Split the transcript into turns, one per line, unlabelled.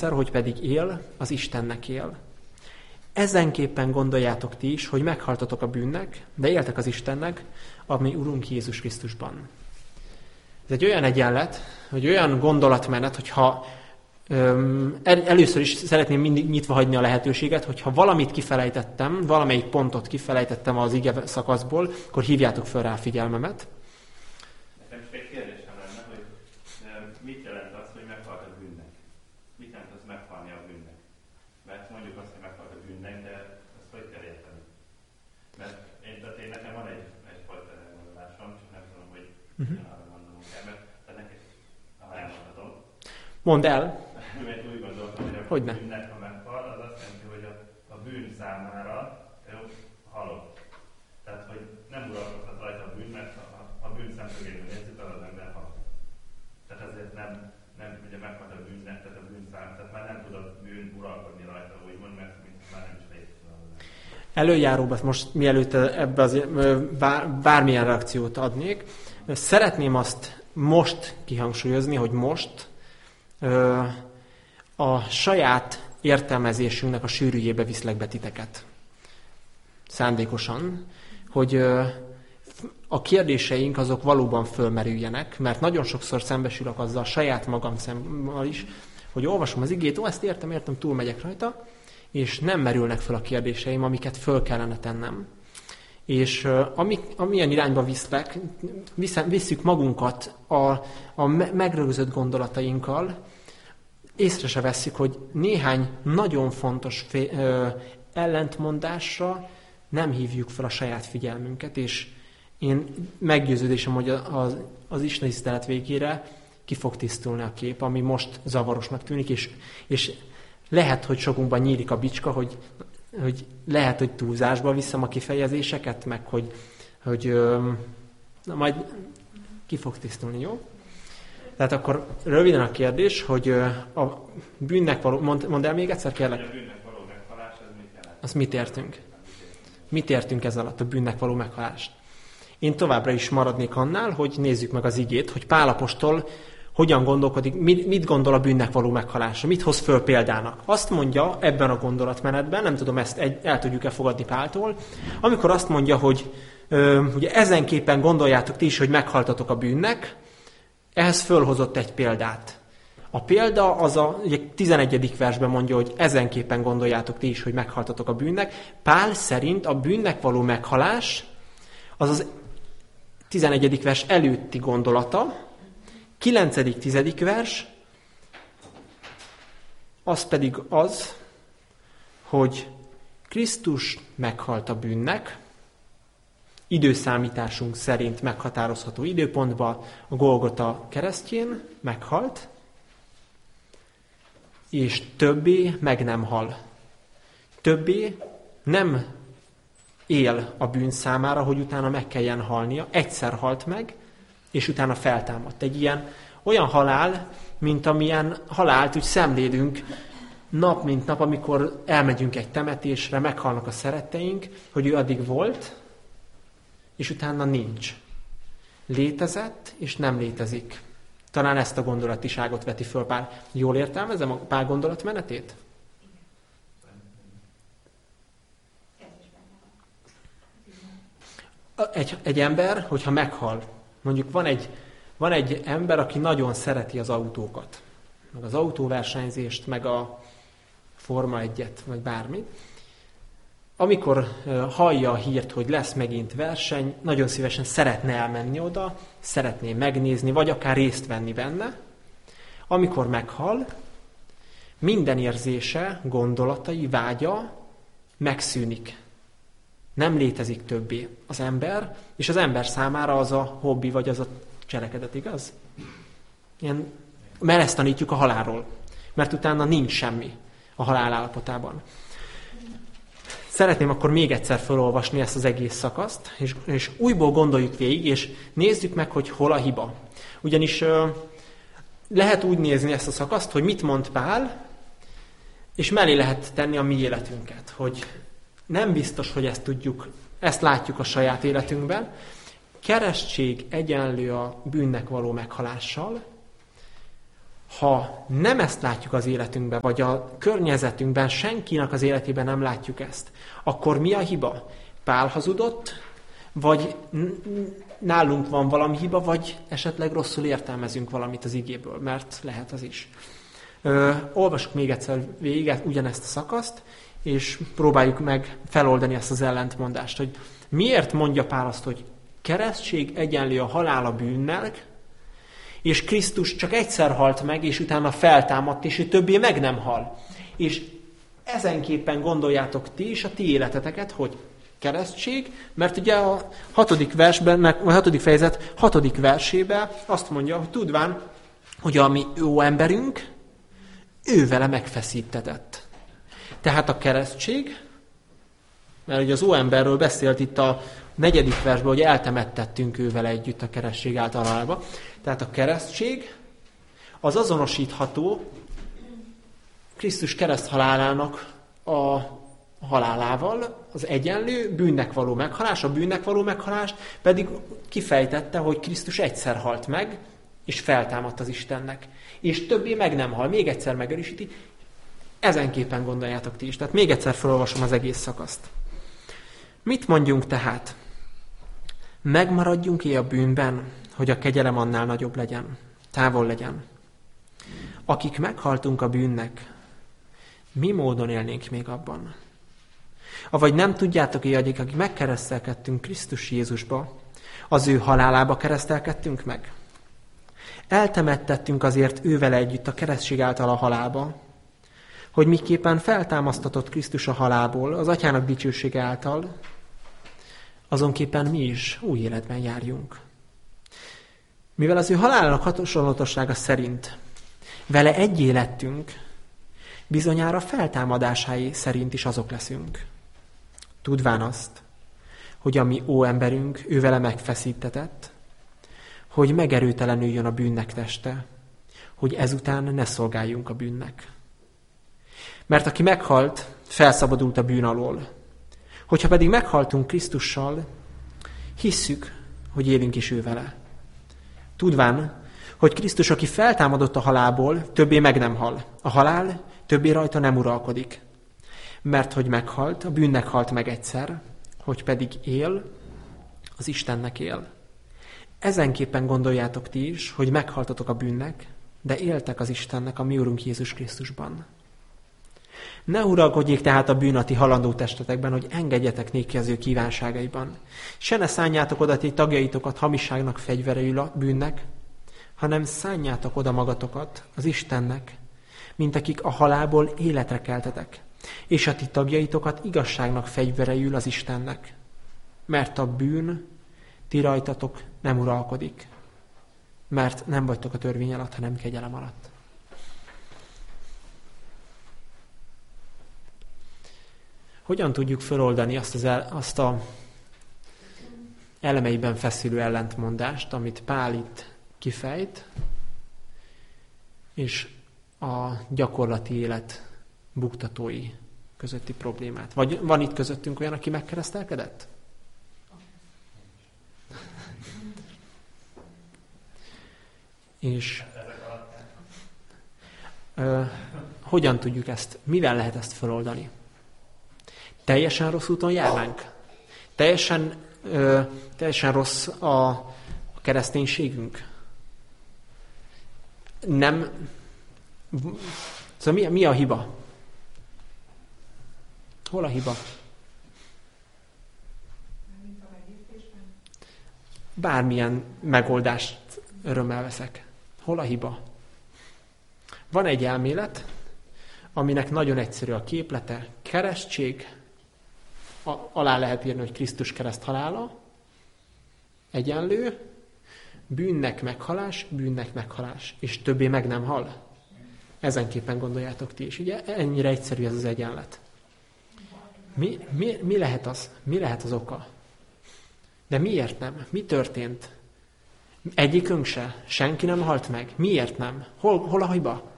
rendszer, hogy pedig él, az Istennek él. Ezenképpen gondoljátok ti is, hogy meghaltatok a bűnnek, de éltek az Istennek, ami Urunk Jézus Krisztusban. Ez egy olyan egyenlet, hogy olyan gondolatmenet, hogyha először is szeretném mindig nyitva hagyni a lehetőséget, hogyha valamit kifelejtettem, valamelyik pontot kifelejtettem az ige szakaszból, akkor hívjátok fel rá a figyelmemet.
Nekem is egy kérdésem lenne, hogy mit jelent az, hogy meghalt a bűnnek? Mit jelent az meghalni a bűnnek? Mert mondjuk azt, hogy meghalt a bűnnek, de azt hogy kell érteni? Mert én nekem van egyfajta elgondolásom, csak nem tudom, hogy arra gondolom el, mert nekem, ha elmondhatom.
Mondd el.
Mert úgy gondoltam, hogy a bűnnek, ha meghal, az azt jelenti, hogy a bűn számára halott. Tehát, hogy nem uralkodhat rajta a bűn, mert a bűn szemszögéből nézzük, az ember halott. Tehát ezért nem ugye meghalt a bűnnek, tehát a bűn szám, tehát már nem tud a bűn uralkodni rajta, úgymond, mert már nem is létezik.
Előjáróban most mielőtt ebbe az bármilyen reakciót adnék, szeretném azt most kihangsúlyozni, hogy most a saját értelmezésünknek a sűrűjébe viszlek be titeket. Szándékosan, hogy a kérdéseink azok valóban fölmerüljenek, mert nagyon sokszor szembesülök azzal saját magam szemmal is, hogy olvasom az igét, ezt értem, túlmegyek rajta, és nem merülnek föl a kérdéseim, amiket föl kellene tennem. És amilyen irányba visszük magunkat a megrögzött gondolatainkkal, észre se vesszük, hogy néhány nagyon fontos ellentmondásra nem hívjuk fel a saját figyelmünket, és én meggyőződésem, hogy az Isten tisztelet végére ki fog tisztulni a kép, ami most zavarosnak tűnik, és lehet, hogy sokunkban nyílik a bicska, hogy lehet, hogy túlzásba viszem a kifejezéseket, meg hogy majd ki fog tisztulni, jó? Tehát akkor röviden a kérdés, hogy a bűnnek való... Mondd el még egyszer, kérlek.
A bűnnek való meghalás, ez mit jelent?
Azt mit értünk? Mit értünk ez alatt, a bűnnek való meghalást? Én továbbra is maradnék annál, hogy nézzük meg az igét, hogy Pál apostol hogyan gondolkodik, mit gondol a bűnnek való meghalásra, mit hoz föl példának. Azt mondja ebben a gondolatmenetben, nem tudom, ezt el tudjuk-e fogadni Páltól, amikor azt mondja, hogy ugye ezenképpen gondoljátok ti is, hogy meghaltatok a bűnnek, ehhez fölhozott egy példát. A példa az ugye 11. versben mondja, hogy ezenképpen gondoljátok ti is, hogy meghaltatok a bűnnek. Pál szerint a bűnnek való meghalás az 11. vers előtti gondolata, 9.-10. vers, az pedig az, hogy Krisztus meghalt a bűnnek, időszámításunk szerint meghatározható időpontban a Golgota keresztjén meghalt, és többé meg nem hal. Többé nem él a bűn számára, hogy utána meg kelljen halnia. Egyszer halt meg, és utána feltámadt. Egy olyan halál, mint amilyen halált úgy szemlélünk nap mint nap, amikor elmegyünk egy temetésre, meghalnak a szeretteink, hogy ő addig volt, és utána nincs. Létezett, és nem létezik. Talán ezt a gondolatiságot veti föl Pál. Jól értelmezem a Pál gondolatmenetét? Egy ember, hogyha meghal, mondjuk van egy ember, aki nagyon szereti az autókat, meg az autóversenyzést, meg a Forma 1-et, vagy bármi. Amikor hallja a hírt, hogy lesz megint verseny, nagyon szívesen szeretne elmenni oda, szeretné megnézni, vagy akár részt venni benne. Amikor meghal, minden érzése, gondolatai, vágya megszűnik. Nem létezik többé az ember, és az ember számára az a hobbi, vagy az a cselekedet, igaz? Ilyen meresztanítjuk a halálról, mert utána nincs semmi a halál állapotában. Szeretném akkor még egyszer felolvasni ezt az egész szakaszt, és újból gondoljuk végig, és nézzük meg, hogy hol a hiba. Ugyanis lehet úgy nézni ezt a szakaszt, hogy mit mond Pál, és mellé lehet tenni a mi életünket, hogy nem biztos, hogy ezt látjuk a saját életünkben. Keresztség egyenlő a bűnnek való meghalással. Ha nem ezt látjuk az életünkben, vagy a környezetünkben, senkinek az életében nem látjuk ezt, akkor mi a hiba? Pál hazudott, vagy nálunk van valami hiba, vagy esetleg rosszul értelmezünk valamit az igéből, mert lehet az is. Olvassuk még egyszer végig ugyanezt a szakaszt, és próbáljuk meg feloldani ezt az ellentmondást, hogy miért mondja Pál azt, hogy keresztség egyenlő a halál a bűnnek, és Krisztus csak egyszer halt meg, és utána feltámadt, és ő többé meg nem hal. És ezenképpen gondoljátok ti is a ti életeteket, hogy keresztség, mert ugye a 6. versben, vagy 6. fejezet 6. versében azt mondja, hogy tudván, hogy a mi jó emberünk, ő vele megfeszítetett. Tehát a keresztség, mert ugye az óemberről beszélt itt a 4. versben, hogy eltemettettünk ővel együtt a keresztség általába. Tehát a keresztség az azonosítható Krisztus kereszthalálának a halálával, az egyenlő bűnnek való meghalás, a bűnnek való meghalás pedig kifejtette, hogy Krisztus egyszer halt meg, és feltámadt az Istennek. És többé meg nem hal, még egyszer megerősíti. Ezenképpen gondoljátok ti is. Tehát még egyszer felolvasom az egész szakaszt. Mit mondjunk tehát? Megmaradjunk-e a bűnben, hogy a kegyelem annál nagyobb legyen, távol legyen? Akik meghaltunk a bűnnek, mi módon élnénk még abban? Avagy nem tudjátok-e, akik megkeresztelkedtünk Krisztus Jézusba, az ő halálába keresztelkedtünk meg? Eltemettettünk azért ővele együtt a keresztség által a halálba, hogy miképpen feltámasztatott Krisztus a halálból, az Atyának dicsősége által, azonképpen mi is új életben járjunk. Mivel az ő halálának hasonlatossága szerint vele egyé lettünk, bizonyára feltámadásái szerint is azok leszünk. Tudván azt, hogy a mi óemberünk ő vele megfeszítetett, hogy megerőtelenüljön a bűnnek teste, hogy ezután ne szolgáljunk a bűnnek. Mert aki meghalt, felszabadult a bűn alól. Hogyha pedig meghaltunk Krisztussal, hisszük, hogy élünk is ő vele. Tudván, hogy Krisztus, aki feltámadott a halálból, többé meg nem hal. A halál többé rajta nem uralkodik. Mert hogy meghalt, a bűnnek halt meg egyszer, hogy pedig él, az Istennek él. Ezenképpen gondoljátok ti is, hogy meghaltatok a bűnnek, de éltek az Istennek, a mi Urunk Jézus Krisztusban. Ne uralkodjék tehát a bűn a ti halandó testetekben, hogy engedjetek néki az ő kívánságaiban. Se ne szánjátok oda ti tagjaitokat hamiságnak fegyvereül a bűnnek, hanem szánjátok oda magatokat az Istennek, mint akik a halálból életre keltetek, és a ti tagjaitokat igazságnak fegyvereül az Istennek. Mert a bűn ti rajtatok nem uralkodik, mert nem vagytok a törvény alatt, hanem kegyelem alatt. Hogyan tudjuk feloldani azt a elemeiben feszülő ellentmondást, amit Pál itt kifejt, és a gyakorlati élet buktatói közötti problémát? Vagy van itt közöttünk olyan, aki megkeresztelkedett? És hogyan tudjuk ezt, mivel lehet ezt feloldani? Teljesen rossz úton járnánk? Teljesen rossz a kereszténységünk? Nem. Szóval mi a hiba? Hol a hiba? Bármilyen megoldást örömmel veszek. Hol a hiba? Van egy elmélet, aminek nagyon egyszerű a képlete. Keresztség, alá lehet írni, hogy Krisztus kereszt halála, egyenlő, bűnnek meghalás, és többé meg nem hal. Ezenképpen gondoljátok ti is. Ugye ennyire egyszerű ez az egyenlet. Mi lehet az? Mi lehet az oka? De miért nem? Mi történt? Egyikünk se? Senki nem halt meg? Miért nem? Hol a hiba?